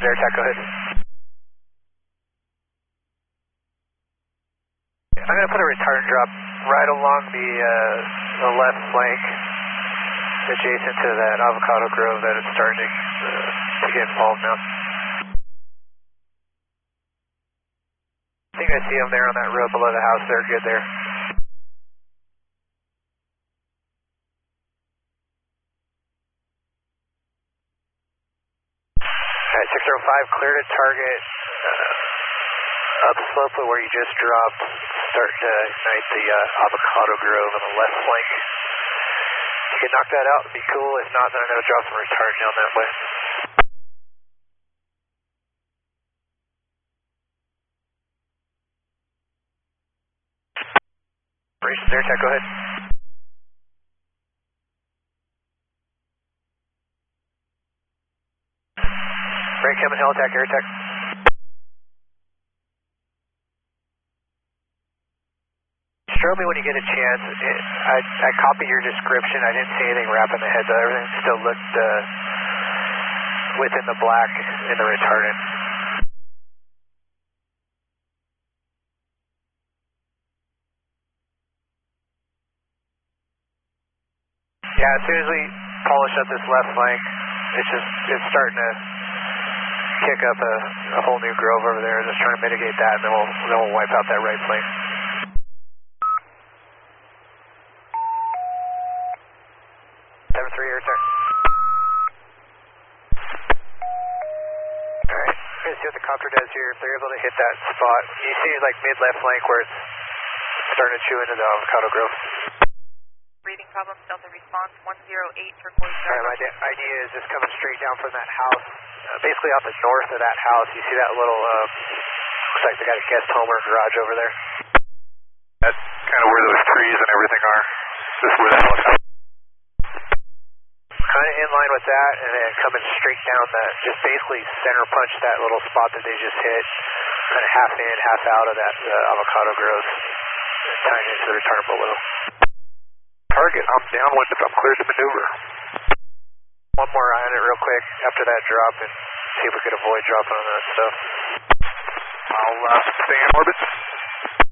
Air Tech, go ahead. I'm going to put a retardant drop right along the left flank, adjacent to that avocado grove that is starting to get involved now. I think I see them there on that road below the house. They're good there. Alright, 605, clear to target upslope of where you just dropped. Start to ignite the avocado grove on the left flank. If you can knock that out, it'd be cool. If not, then I'm going to drop some retardant down that way. Air Tech, go ahead. Break him and Helitek, Air Tech. Show me when you get a chance. I copied your description. I didn't see anything wrapping the heads. Everything still looked within the black in the retardant. Yeah, as soon as we polish up this left flank, it's starting to kick up a whole new grove over there. Just trying to mitigate that, and then we'll wipe out that right flank. 7-3, Air Tech. Alright, let's see what the copter does here. If they're able to hit that spot, you see like mid-left flank where it's starting to chew into the avocado grove. Breathing problems, Delta response 108 for 40. Alright, my idea is just coming straight down from that house, basically off the north of that house. You see that little, looks like they got a guest home or garage over there. That's kind of where those trees and everything are. Just where that helicopter. Kind of in line with that, and then coming straight down that, just basically center punch that little spot that they just hit, kind of half in, half out of that avocado grove, tying into the retardant below. Target, I'm downwind if I'm cleared to maneuver. One more eye on it real quick after that drop and see if we could avoid dropping on that stuff. I'll stay in orbit.